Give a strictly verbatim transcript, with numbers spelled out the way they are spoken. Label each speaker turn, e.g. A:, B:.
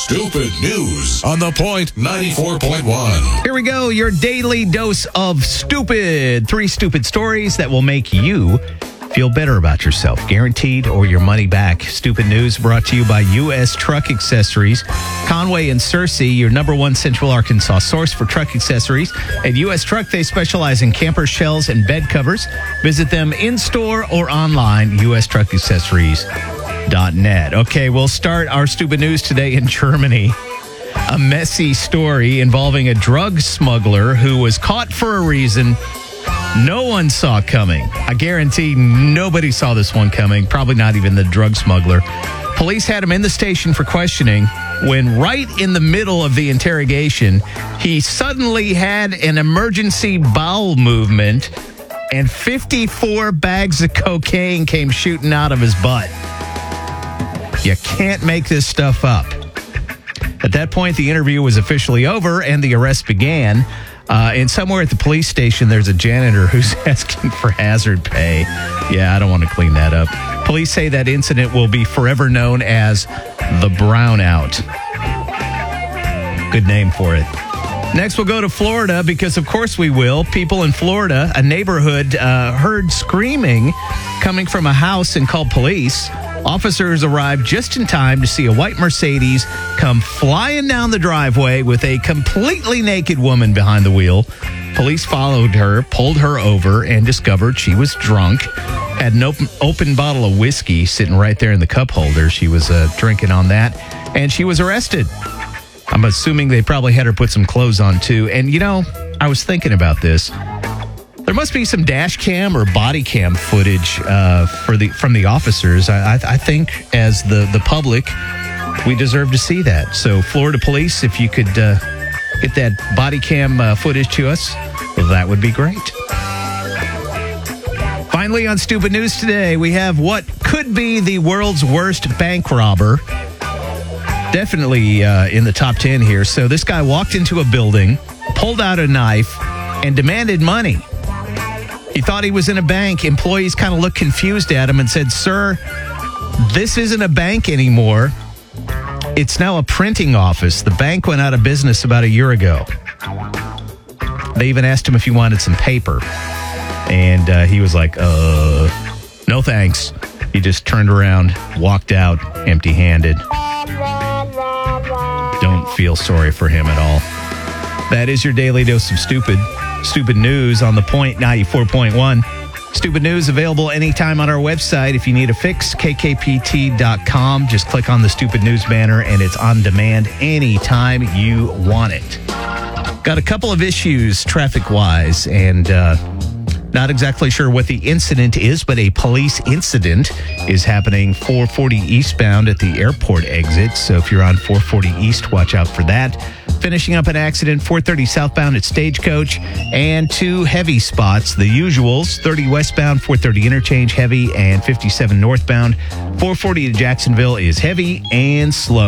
A: Stupid news on The Point ninety-four point one.
B: Here we go, your daily dose of stupid. Three stupid stories that will make you feel better about yourself, guaranteed, or your money back. Stupid news brought to you by U S Truck Accessories. Conway and Searcy, your number one Central Arkansas source for truck accessories. At U S Truck, they specialize in camper shells and bed covers. Visit them in-store or online, U S truck accessories dot net. Okay, we'll start our stupid news today in Germany. A messy story involving a drug smuggler who was caught for a reason no one saw coming. I guarantee nobody saw this one coming, probably not even the drug smuggler. Police had him in the station for questioning when right in the middle of the interrogation, he suddenly had an emergency bowel movement and fifty-four bags of cocaine came shooting out of his butt. You can't make this stuff up. At that point, the interview was officially over and the arrest began. Uh, and somewhere at the police station, there's a janitor who's asking for hazard pay. Yeah, I don't want to clean that up. Police say that incident will be forever known as the Brownout. Good name for it. Next, we'll go to Florida because, of course, we will. People in Florida, a neighborhood uh, heard screaming coming from a house and called police. Officers arrived just in time to see a white Mercedes come flying down the driveway with a completely naked woman behind the wheel. Police followed her, pulled her over, and discovered she was drunk. Had an open, open bottle of whiskey sitting right there in the cup holder. She was uh, drinking on that, and she was arrested. I'm assuming they probably had her put some clothes on, too. And, you know, I was thinking about this. There must be some dash cam or body cam footage uh, for the from the officers. I, I, I think as the, the public, we deserve to see that. So Florida police, if you could uh, get that body cam uh, footage to us, well, that would be great. Finally, on Stupid News today, we have what could be the world's worst bank robber. Definitely uh, in the top ten here. So this guy walked into a building, pulled out a knife, and demanded money. He thought he was in a bank. Employees kind of looked confused at him and said, "Sir, this isn't a bank anymore. It's now a printing office. The bank went out of business about a year ago." They even asked him if he wanted some paper. And uh, he was like, uh, no thanks. He just turned around, walked out empty-handed. Don't feel sorry for him at all. That is your daily dose of stupid. Stupid news on The Point ninety-four point one. Stupid news available anytime on our website. If you need a fix, K K P T dot com. Just click on the Stupid News banner and it's on demand anytime you want it. Got a couple of issues traffic-wise and uh, not exactly sure what the incident is, but a police incident is happening four forty eastbound at the airport exit. So if you're on four forty East, watch out for that. Finishing up an accident, four thirty southbound at Stagecoach, and two heavy spots, the usuals, thirty westbound, four thirty interchange heavy, and fifty-seven northbound. four forty to Jacksonville is heavy and slow.